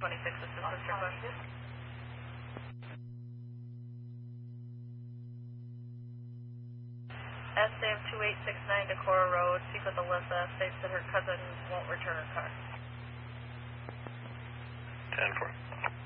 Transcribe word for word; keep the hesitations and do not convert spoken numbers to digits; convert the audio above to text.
twenty-six, this is Sister Question. S A M two eight six nine Decorah Road, speak with Alyssa, states that her cousin won't return her car. ten four.